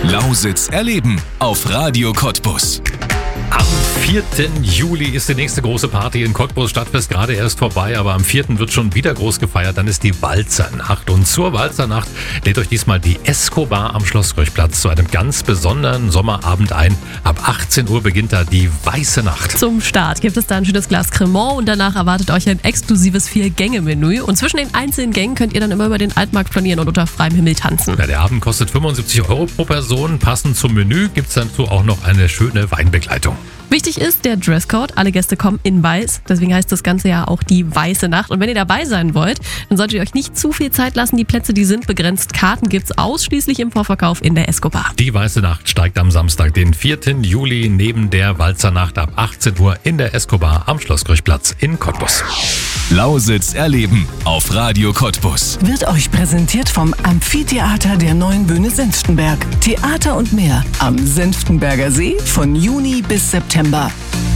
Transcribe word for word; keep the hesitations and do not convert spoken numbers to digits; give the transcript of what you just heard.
Lausitz erleben auf Radio Cottbus. Am vierten Juli ist die nächste große Party in Cottbus. Stadtfest gerade erst vorbei, aber am vierten wird schon wieder groß gefeiert. Dann ist die Walzernacht. Und zur Walzernacht lädt euch diesmal die Escobar am Schlosskreuchplatz zu einem ganz besonderen Sommerabend ein. Ab achtzehn Uhr beginnt da die Weiße Nacht. Zum Start gibt es da ein schönes Glas Cremant und danach erwartet euch ein exklusives Vier-Gänge-Menü. Und zwischen den einzelnen Gängen könnt ihr dann immer über den Altmarkt flanieren und unter freiem Himmel tanzen. Ja, der Abend kostet fünfundsiebzig Euro pro Person. Passend zum Menü gibt es dazu auch noch eine schöne Weinbegleitung. Wichtig ist der Dresscode. Alle Gäste kommen in weiß. Deswegen heißt das Ganze ja auch die Weiße Nacht. Und wenn ihr dabei sein wollt, dann solltet ihr euch nicht zu viel Zeit lassen. Die Plätze, die sind begrenzt. Karten gibt's ausschließlich im Vorverkauf in der Escobar. Die Weiße Nacht steigt am Samstag, den vierten Juli, neben der Walzernacht ab achtzehn Uhr in der Escobar am Schlosskreuchplatz in Cottbus. Lausitz erleben auf Radio Cottbus. Wird euch präsentiert vom Amphitheater der Neuen Bühne Senftenberg. Theater und mehr am Senftenberger See von Juni bis September.